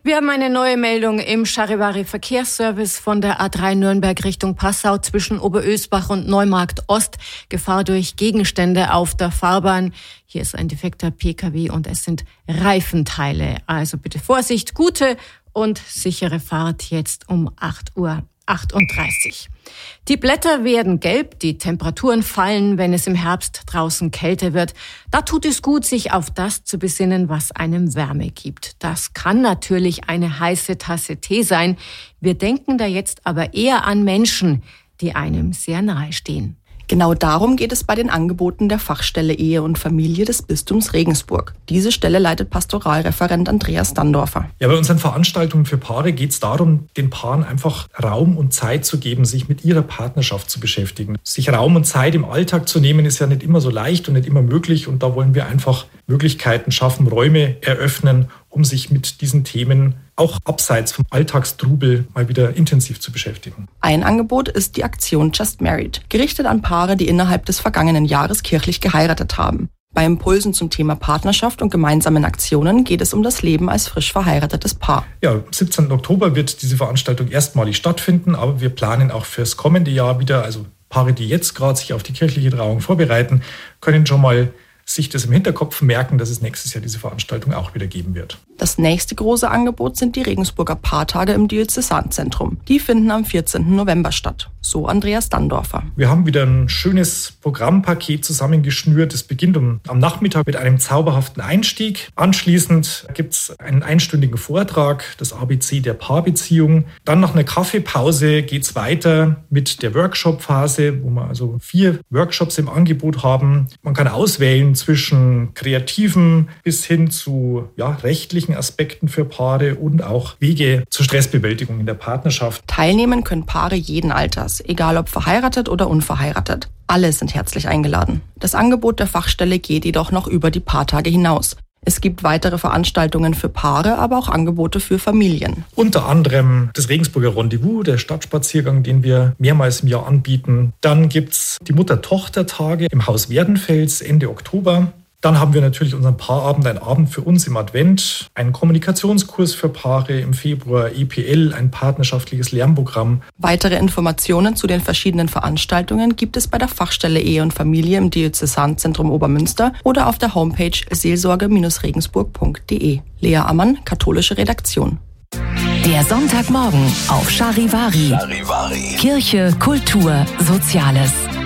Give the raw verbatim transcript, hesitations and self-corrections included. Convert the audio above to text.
Wir haben eine neue Meldung im Charivari-Verkehrsservice von der A drei Nürnberg Richtung Passau zwischen Oberösbach und Neumarkt Ost. Gefahr durch Gegenstände auf der Fahrbahn. Hier ist ein defekter P K W und es sind Reifenteile. Also bitte Vorsicht, gute und sichere Fahrt jetzt um acht Uhr achtunddreißig. Die Blätter werden gelb, die Temperaturen fallen, wenn es im Herbst draußen kälter wird. Da tut es gut, sich auf das zu besinnen, was einem Wärme gibt. Das kann natürlich eine heiße Tasse Tee sein. Wir denken da jetzt aber eher an Menschen, die einem sehr nahe stehen. Genau darum geht es bei den Angeboten der Fachstelle Ehe und Familie des Bistums Regensburg. Diese Stelle leitet Pastoralreferent Andreas Dandorfer. Ja, bei unseren Veranstaltungen für Paare geht es darum, den Paaren einfach Raum und Zeit zu geben, sich mit ihrer Partnerschaft zu beschäftigen. Sich Raum und Zeit im Alltag zu nehmen, ist ja nicht immer so leicht und nicht immer möglich. Und da wollen wir einfach Möglichkeiten schaffen, Räume eröffnen, um sich mit diesen Themen auch abseits vom Alltagstrubel mal wieder intensiv zu beschäftigen. Ein Angebot ist die Aktion Just Married, gerichtet an Paare, die innerhalb des vergangenen Jahres kirchlich geheiratet haben. Bei Impulsen zum Thema Partnerschaft und gemeinsamen Aktionen geht es um das Leben als frisch verheiratetes Paar. Ja, am siebzehnten Oktober wird diese Veranstaltung erstmalig stattfinden, aber wir planen auch fürs kommende Jahr wieder, also Paare, die jetzt gerade sich auf die kirchliche Trauung vorbereiten, können schon mal sich das im Hinterkopf merken, dass es nächstes Jahr diese Veranstaltung auch wieder geben wird. Das nächste große Angebot sind die Regensburger Paartage im Diözesanzentrum. Die finden am vierzehnten November statt. So Andreas Dandorfer. Wir haben wieder ein schönes Programmpaket zusammengeschnürt. Es beginnt um, am Nachmittag mit einem zauberhaften Einstieg. Anschließend gibt es einen einstündigen Vortrag, das A B C der Paarbeziehung. Dann nach einer Kaffeepause geht es weiter mit der Workshop-Phase, wo wir also vier Workshops im Angebot haben. Man kann auswählen zwischen kreativen bis hin zu ja, rechtlichen Aspekten für Paare und auch Wege zur Stressbewältigung in der Partnerschaft. Teilnehmen können Paare jeden Alters, egal ob verheiratet oder unverheiratet. Alle sind herzlich eingeladen. Das Angebot der Fachstelle geht jedoch noch über die Paartage hinaus. Es gibt weitere Veranstaltungen für Paare, aber auch Angebote für Familien. Unter anderem das Regensburger Rendezvous, der Stadtspaziergang, den wir mehrmals im Jahr anbieten. Dann gibt's die Mutter-Tochter-Tage im Haus Werdenfels Ende Oktober. Dann haben wir natürlich unseren Paarabend, ein Abend für uns im Advent, einen Kommunikationskurs für Paare im Februar, E P L, ein partnerschaftliches Lernprogramm. Weitere Informationen zu den verschiedenen Veranstaltungen gibt es bei der Fachstelle Ehe und Familie im Diözesanzentrum Obermünster oder auf der Homepage seelsorge Bindestrich regensburg Punkt de. Lea Ammann, katholische Redaktion. Der Sonntagmorgen auf Charivari. Charivari. Kirche, Kultur, Soziales.